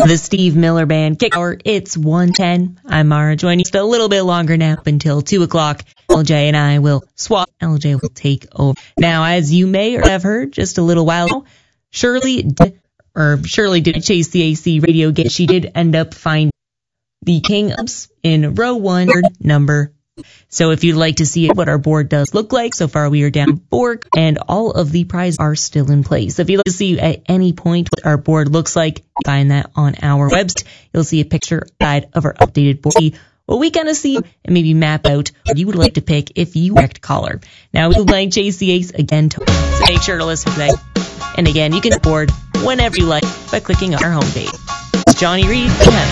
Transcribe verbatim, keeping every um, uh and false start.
The Steve Miller Band Kick Hour. It's one ten. I'm Mara, joining you just a little bit longer now up until two o'clock. L J and I will swap. L J will take over. Now, as you may or have heard just a little while ago, Shirley did, or Shirley did chase the A C radio game. She did end up finding the King ups in row one, number. So if you'd like to see what our board does look like, so far we are down four, and all of the prizes are still in place. So if you'd like to see at any point what our board looks like, find that on our website. You'll see a picture side of our updated board. See what we kind of see and maybe map out what you would like to pick if you correct caller. Now we would like J C Ace again, so make sure to listen today. And again, you can board whenever you like by clicking on our homepage. It's Johnny Reed.